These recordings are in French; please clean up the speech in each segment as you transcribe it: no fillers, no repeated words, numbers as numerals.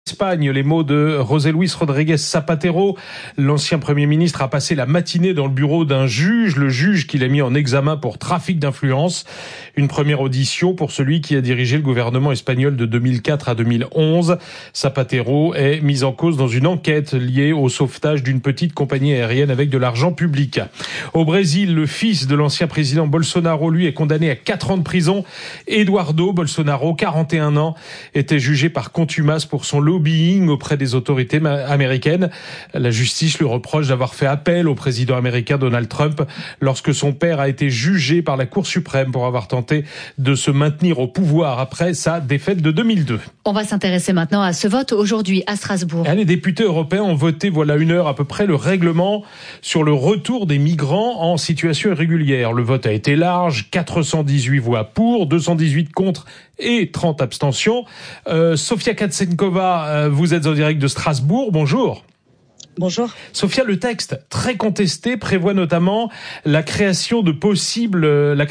Espagne, les mots de José Luis Rodríguez Zapatero. L'ancien Premier ministre a passé la matinée dans le bureau d'un juge, le juge qu'il a mis en examen pour trafic d'influence. Une première audition pour celui qui a dirigé le gouvernement espagnol de 2004 à 2011. Zapatero est mis en cause dans une enquête liée au sauvetage d'une petite compagnie aérienne avec de l'argent public. Au Brésil, le fils de l'ancien président Bolsonaro, lui, est condamné à 4 ans de prison. Eduardo Bolsonaro, 41 ans, était jugé par contumace pour son lobbying auprès des autorités américaines. La justice lui reproche d'avoir fait appel au président américain Donald Trump lorsque son père a été jugé par la Cour suprême pour avoir tenté de se maintenir au pouvoir après sa défaite de 2002. On va s'intéresser maintenant à ce vote aujourd'hui à Strasbourg. Les députés européens ont voté, voilà une heure à peu près, le règlement sur le retour des migrants en situation irrégulière. Le vote a été large, 418 voix pour, 218 contre et 30 abstentions. Sofia Katsenkova, vous êtes en direct de Strasbourg. Bonjour. Bonjour. Sophia, le texte très contesté prévoit notamment la création possible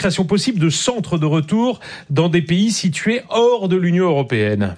de centres de retour dans des pays situés hors de l'Union européenne.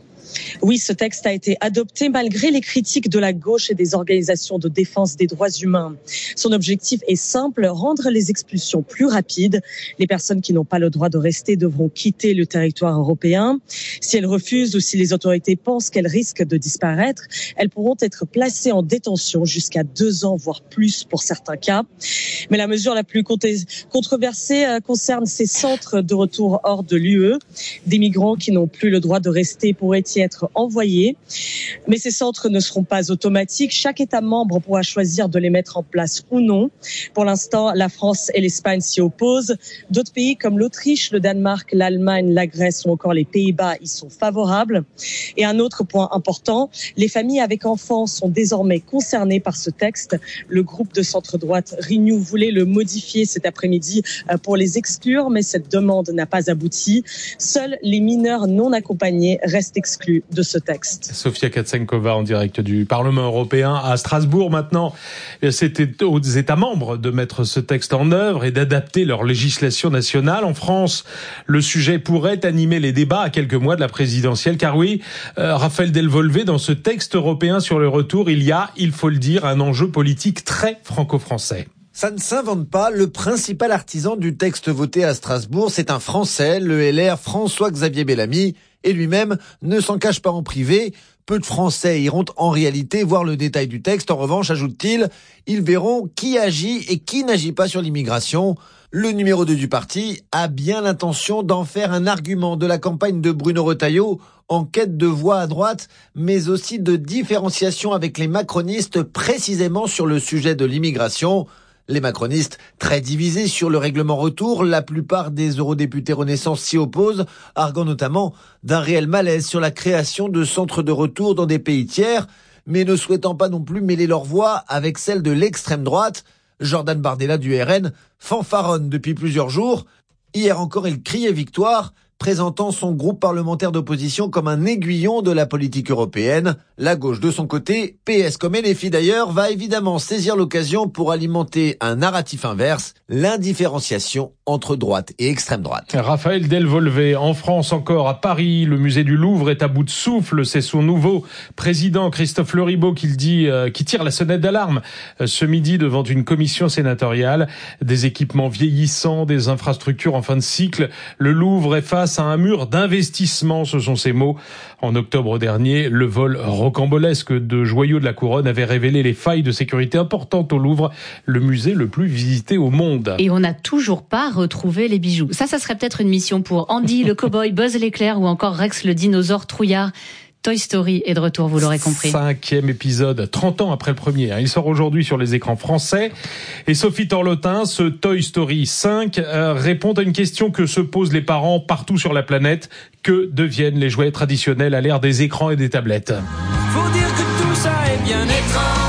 Oui, ce texte a été adopté malgré les critiques de la gauche et des organisations de défense des droits humains. Son objectif est simple, rendre les expulsions plus rapides. Les personnes qui n'ont pas le droit de rester devront quitter le territoire européen. Si elles refusent ou si les autorités pensent qu'elles risquent de disparaître, elles pourront être placées en détention jusqu'à 2 ans, voire plus pour certains cas. Mais la mesure la plus controversée concerne ces centres de retour hors de l'UE. Des migrants qui n'ont plus le droit de rester pourraient y être envoyés. Mais ces centres ne seront pas automatiques. Chaque État membre pourra choisir de les mettre en place ou non. Pour l'instant, la France et l'Espagne s'y opposent. D'autres pays comme l'Autriche, le Danemark, l'Allemagne, la Grèce ou encore les Pays-Bas y sont favorables. Et un autre point important, les familles avec enfants sont désormais concernées par ce texte. Le groupe de centre-droite Renew voulait le modifier cet après-midi pour les exclure, mais cette demande n'a pas abouti. Seuls les mineurs non accompagnés restent exclus de ce texte. Sofia Katsenkova en direct du Parlement européen à Strasbourg. Maintenant, c'était aux États membres de mettre ce texte en œuvre et d'adapter leur législation nationale. En France, le sujet pourrait animer les débats à quelques mois de la présidentielle, car oui, Raphaël Delvolvé, dans ce texte européen sur le retour, il y a, il faut le dire, un enjeu politique très franco-français. Ça ne s'invente pas, le principal artisan du texte voté à Strasbourg, c'est un Français, le LR François-Xavier Bellamy, et lui-même ne s'en cache pas en privé. Peu de Français iront en réalité voir le détail du texte. En revanche, ajoute-t-il, ils verront qui agit et qui n'agit pas sur l'immigration. Le numéro 2 du parti a bien l'intention d'en faire un argument de la campagne de Bruno Retailleau en quête de voix à droite, mais aussi de différenciation avec les macronistes précisément sur le sujet de l'immigration. Les macronistes, très divisés sur le règlement retour, la plupart des eurodéputés Renaissance s'y opposent, arguant notamment d'un réel malaise sur la création de centres de retour dans des pays tiers, mais ne souhaitant pas non plus mêler leur voix avec celle de l'extrême droite. Jordan Bardella du RN fanfaronne depuis plusieurs jours. Hier encore, il criait victoire, présentant son groupe parlementaire d'opposition comme un aiguillon de la politique européenne. La gauche, de son côté, PS comme LFI d'ailleurs, va évidemment saisir l'occasion pour alimenter un narratif inverse, l'indifférenciation entre droite et extrême droite. Raphaël Delvolvé, en France encore, à Paris, le musée du Louvre est à bout de souffle. C'est son nouveau président, Christophe Leribaud, qui tire la sonnette d'alarme ce midi devant une commission sénatoriale. Des équipements vieillissants, des infrastructures en fin de cycle. Le Louvre est face à un mur d'investissement, ce sont ses mots. En octobre dernier, le vol rocambolesque de joyaux de la couronne avait révélé les failles de sécurité importantes au Louvre, le musée le plus visité au monde. Et on n'a toujours pas retrouvé les bijoux. Ça serait peut-être une mission pour Andy le cow-boy, Buzz l'éclair ou encore Rex le dinosaure trouillard. Toy Story est de retour, vous l'aurez compris. 5e épisode, 30 ans après le premier. Il sort aujourd'hui sur les écrans français. Et Sophie Torlotin, ce Toy Story 5 répond à une question que se posent les parents partout sur la planète. Que deviennent les jouets traditionnels à l'ère des écrans et des tablettes ? Faut dire que tout ça est bien étrange,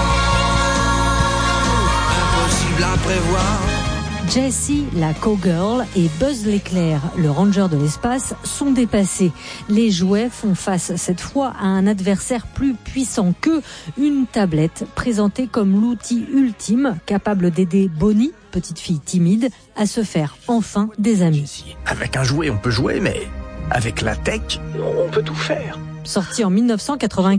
impossible à prévoir. Jessie, la cowgirl, et Buzz l'éclair, le ranger de l'espace, sont dépassés. Les jouets font face cette fois à un adversaire plus puissant qu'eux, une tablette présentée comme l'outil ultime capable d'aider Bonnie, petite fille timide, à se faire enfin des amis. Avec un jouet on peut jouer, mais avec la tech, on peut tout faire. sorti en 1995.